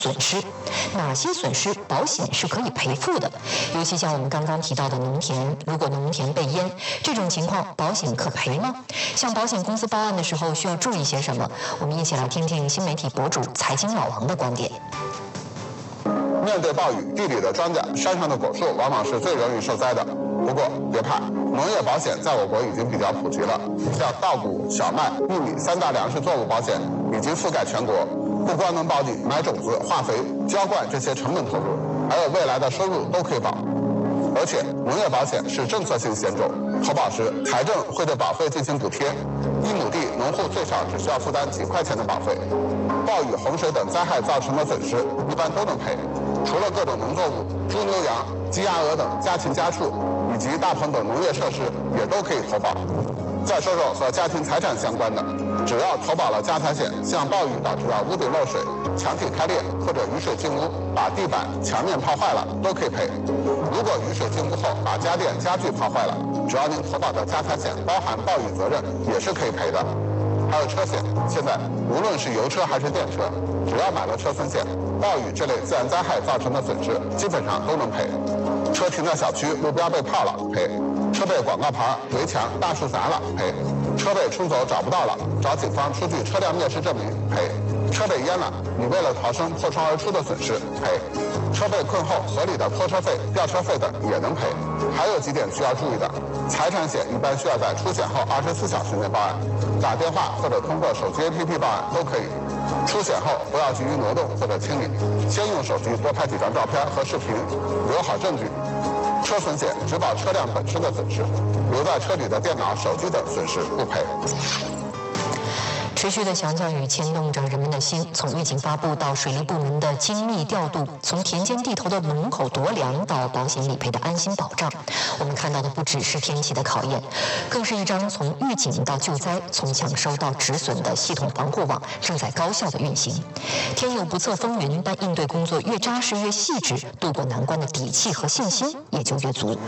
损失，哪些损失保险是可以赔付的？尤其像我们刚刚提到的农田，如果农田被淹，这种情况保险可赔吗？向保险公司报案的时候需要注意些什么？我们一起来听听新媒体博主财经老王的观点。 面对暴雨，地里的庄稼、山上的果树往往是最容易受灾的。不过别怕，农业保险在我国已经比较普及了，像稻谷、小麦、玉米3大粮食作物保险已经覆盖全国。不光能保你买种子、化肥、浇灌这些成本投入，还有未来的收入都可以保。而且农业保险是政策性险种，投保时财政会对保费进行补贴，1亩地农户最少只需要负担几块钱的保费。暴雨、洪水等灾害造成的损失一般都能赔，除了各种农作物、猪牛羊、鸡鸭鹅等家禽家畜以及大棚等农业设施也都可以投保。再说说和家庭财产相关的，只要投保了家财险，像暴雨导致的屋顶漏水、墙体开裂或者雨水进屋把地板、墙面泡坏了，都可以赔。如果雨水进屋后把家电、家具泡坏了，只要您投保的家财险包含暴雨责任，也是可以赔的。还有车险，现在无论是油车还是电车，只要买了车损险，暴雨这类自然灾害造成的损失基本上都能赔。车停在小区，路边被泡了赔；车被广告牌、围墙、大树砸了赔；车被冲走找不到了，找警方出具车辆灭失证明赔；车被淹了，你为了逃生破窗而出的损失赔；车被困后合理的拖车费、吊车费等也能赔。还有几点需要注意的：财产险一般需要在出险后24小时内报案，打电话或者通过手机 APP 报案都可以。出险后不要急于挪动或者清理，先用手机多拍几张照片和视频，留好证据。车损险只保车辆本身的损失，留在车里的电脑、手机等损失不赔。 持续的强降雨牵动着人们的心，从预警发布到水利部门的精密调度，从田间地头的门口夺粮到保险理赔的安心保障，我们看到的不只是天气的考验，更是一张从预警到救灾、从抢收到止损的系统防护网正在高效的运行。天有不测风云，但应对工作越扎实越细致，渡过难关的底气和信心也就越足。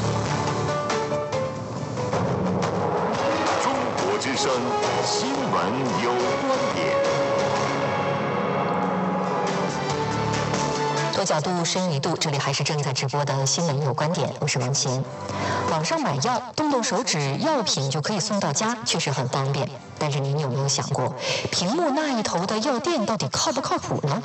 中国之声新闻有观点， 多角度深一度，这里还是正在直播的新闻有观点，我是王贤。网上买药，动动手指，药品就可以送到家，确实很方便。但是您有没有想过，屏幕那一头的药店到底靠不靠谱呢？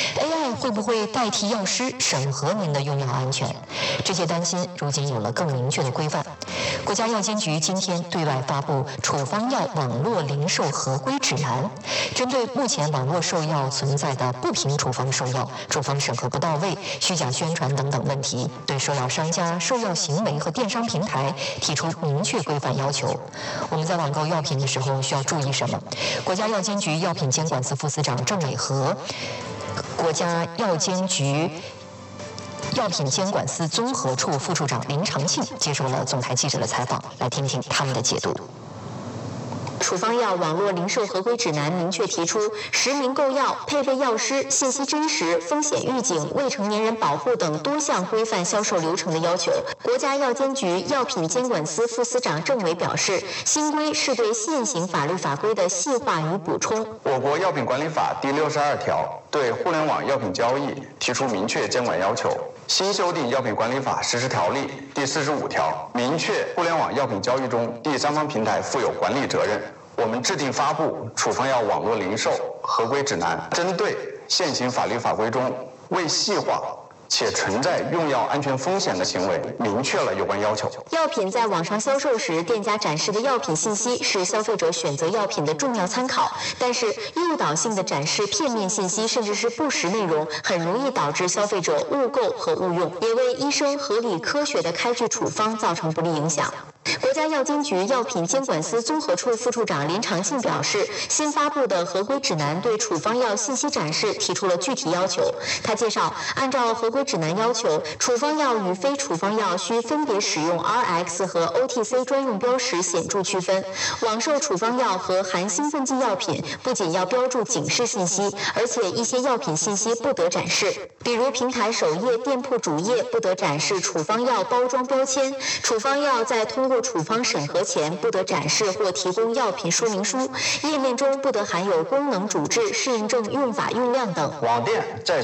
AI 会不会代替药师审核您的用药安全？这些担心如今有了更明确的规范。国家药监局今天对外发布《处方药网络零售合规指南》，针对目前网络售药存在的不凭处方售药、处方审核不到位、虚假宣传等等问题，对售药商家、售药行为和电商平台提出明确规范要求。我们在网购药品的时候需要注意什么？国家药监局药品监管司副司长郑伟和国家药监局药品监管司综合处副处长林长庆接受了总台记者的采访，来听听他们的解读。处方药网络零售合规指南明确提出实名购药、配备药师、信息真实、风险预警、未成年人保护等多项规范销售流程的要求。国家药监局药品监管司副司长郑伟表示，新规是对现行法律法规的细化与补充。 我国药品管理法第62条对互联网药品交易提出明确监管要求。新修订药品管理法实施条例第45条明确互联网药品交易中第三方平台负有管理责任。我们制定发布处方药网络零售合规指南，针对现行法律法规中未细化且存在用药安全风险的行为，明确了有关要求。 药品在网上销售时，店家展示的药品信息是消费者选择药品的重要参考，但是诱导性的展示片面信息甚至是不实内容，很容易导致消费者误购和误用，也为医生合理科学的开具处方造成不利影响。国家药监局药品监管司综合处副处长林长庆表示，新发布的合规指南对处方药信息展示提出了具体要求。他介绍，按照合规指南要求，处方药与非处方药需分别使用 RX 和 OTC 专用标识显著区分。网售处方药和含兴奋剂药品不仅要标注警示信息，而且一些药品信息不得展示，比如平台首页、店铺主页不得展示处方药包装标签。处方药在通过或处方审核前不得展示或提供药品说明书，页面中不得含有功能主治、适应症、用法用量等。 网店在